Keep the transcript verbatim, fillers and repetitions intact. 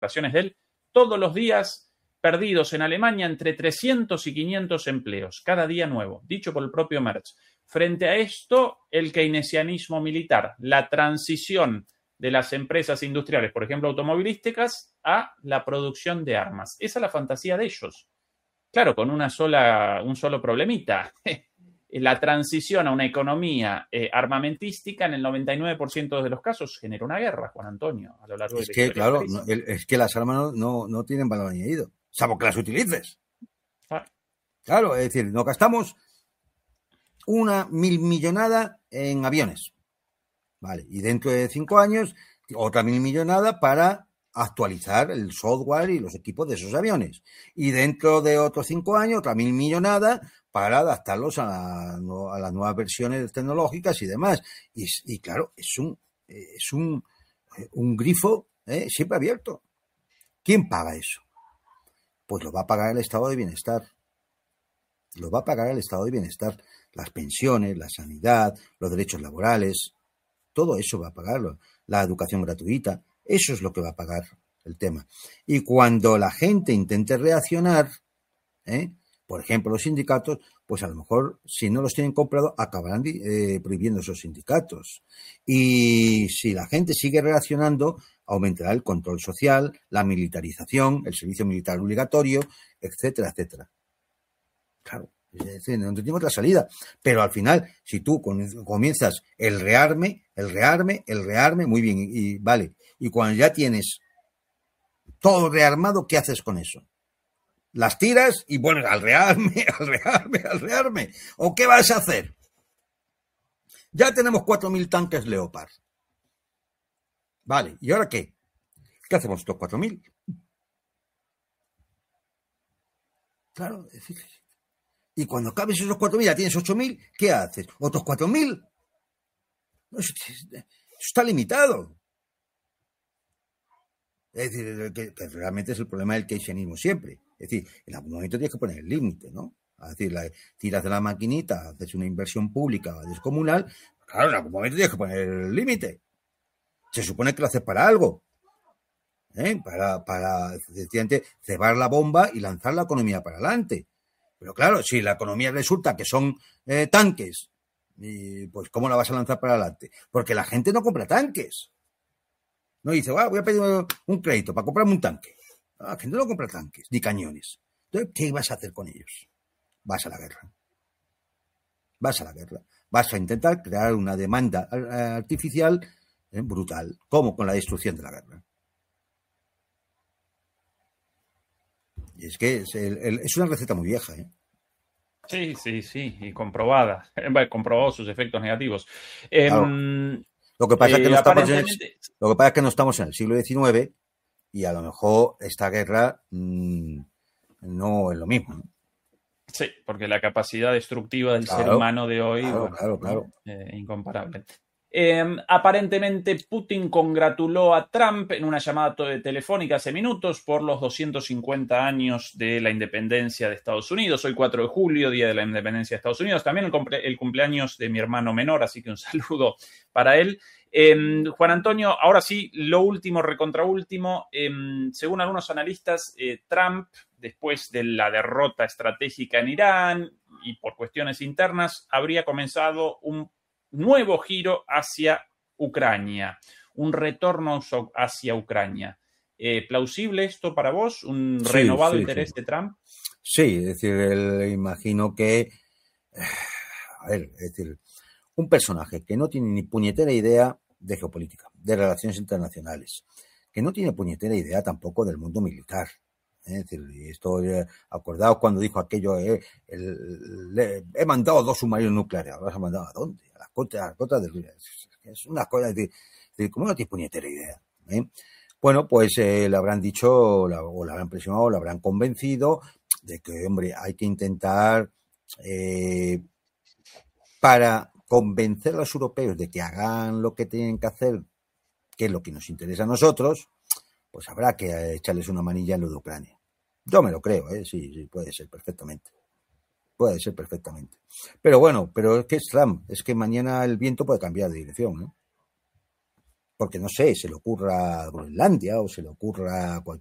declaraciones de él, todos los días perdidos en Alemania entre trescientos y quinientos empleos, cada día nuevo, dicho por el propio Merz. Frente a esto, el keynesianismo militar, la transición de las empresas industriales, por ejemplo, automovilísticas, a la producción de armas. Esa es la fantasía de ellos. Claro, con una sola, un solo problemita. La transición a una economía eh, armamentística en el noventa y nueve por ciento de los casos genera una guerra, Juan Antonio, a lo largo de Es la que, historia. claro, no, es que las armas no, no, no tienen valor añadido, salvo que las utilices. Ah. Claro, es decir, nos gastamos una mil millonada en aviones. Vale, y dentro de cinco años, otra mil millonada para actualizar el software y los equipos de esos aviones. Y dentro de otros cinco años, otra mil millonada para adaptarlos a, la, a las nuevas versiones tecnológicas y demás. Y, y claro, es un, es un, un grifo ¿eh? siempre abierto. ¿Quién paga eso? Pues lo va a pagar el estado de bienestar. Lo va a pagar el estado de bienestar. Las pensiones, la sanidad, los derechos laborales, todo eso va a pagarlo. La educación gratuita, eso es lo que va a pagar el tema. Y cuando la gente intente reaccionar, ¿eh? por ejemplo, los sindicatos, pues a lo mejor, si no los tienen comprados, acabarán eh, prohibiendo esos sindicatos. Y si la gente sigue reaccionando, aumentará el control social, la militarización, el servicio militar obligatorio, etcétera, etcétera. Claro, es decir, no tenemos otra salida. Pero al final, si tú comienzas el rearme, el rearme, el rearme, muy bien, y, y vale. Y cuando ya tienes todo rearmado, ¿qué haces con eso? Las tiras y vuelves al rearme, al rearme, al rearme. ¿O qué vas a hacer? Ya tenemos cuatro mil tanques Leopard. Vale, ¿y ahora qué? ¿Qué hacemos estos cuatro mil? Claro, fíjese. Y cuando acabes esos cuatro mil, ya tienes ocho mil, ¿qué haces? ¿Otros cuatro mil? Eso está limitado. Es decir, que, que realmente es el problema del keynesianismo siempre. Es decir, en algún momento tienes que poner el límite, ¿no? Es decir, la, tiras de la maquinita, haces una inversión pública descomunal, claro, en algún momento tienes que poner el límite. Se supone que lo haces para algo, ¿eh? Para, para, sencillamente, cebar la bomba y lanzar la economía para adelante. Pero claro, si la economía resulta que son eh, tanques, y pues ¿cómo la vas a lanzar para adelante? Porque la gente no compra tanques. No dice, ah, voy a pedir un crédito para comprarme un tanque. La gente no compra tanques ni cañones. Entonces, ¿qué vas a hacer con ellos? Vas a la guerra. Vas a la guerra. Vas a intentar crear una demanda artificial eh, brutal, como con la destrucción de la guerra. Y es que es, el, el, es una receta muy vieja, ¿eh? Sí, sí, sí, y comprobada. Bueno, comprobó sus efectos negativos. Eh, claro. Lo que pasa eh, es que no estamos aparentemente... en el, lo que pasa es que no estamos en el siglo diecinueve y a lo mejor esta guerra mmm, no es lo mismo, ¿no? Sí, porque la capacidad destructiva del claro, ser humano de hoy, claro, bueno, claro, claro. Eh, incomparable. Eh, aparentemente Putin congratuló a Trump en una llamada telefónica hace minutos por los doscientos cincuenta años de la independencia de Estados Unidos. Hoy cuatro de julio, Día de la Independencia de Estados Unidos. También el, cumple, el cumpleaños de mi hermano menor, así que un saludo para él. Eh, Juan Antonio, ahora sí, lo último, recontraúltimo. Eh, según algunos analistas, eh, Trump, después de la derrota estratégica en Irán y por cuestiones internas, habría comenzado un nuevo giro hacia Ucrania, un retorno hacia Ucrania. Eh, ¿Plausible esto para vos? ¿Un sí, renovado sí, interés sí. de Trump? Sí, es decir, el, imagino que, a ver, es decir, un personaje que no tiene ni puñetera idea de geopolítica, de relaciones internacionales, que no tiene puñetera idea tampoco del mundo militar. Es decir, esto, eh, acordaos cuando dijo aquello, eh, el, le, he mandado dos submarinos nucleares, ¿los has mandado a dónde? A las costas, a las costas del río. Es una cosa, es decir, es decir, ¿cómo no tiene puñetera idea? ¿Eh? Bueno, pues eh, le habrán dicho, la, o le habrán presionado, o le habrán convencido de que, hombre, hay que intentar, eh, para convencer a los europeos de que hagan lo que tienen que hacer, que es lo que nos interesa a nosotros, pues habrá que echarles una manilla en lo de Ucrania. Yo me lo creo, ¿eh? Sí, sí, puede ser perfectamente. Puede ser perfectamente. Pero bueno, pero es que es Trump, es que mañana el viento puede cambiar de dirección, ¿no? porque no sé, se le ocurra Groenlandia o se le ocurra cualquier